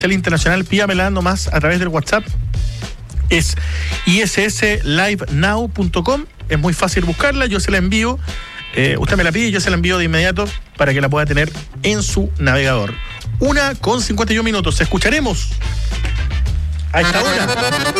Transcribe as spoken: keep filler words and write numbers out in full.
internacional, pídamela nomás a través del WhatsApp. Es i s s live now punto com. Es muy fácil buscarla, yo se la envío. Eh, usted me la pide y yo se la envío de inmediato para que la pueda tener en su navegador. Una con cincuenta y un minutos. Escucharemos a esta hora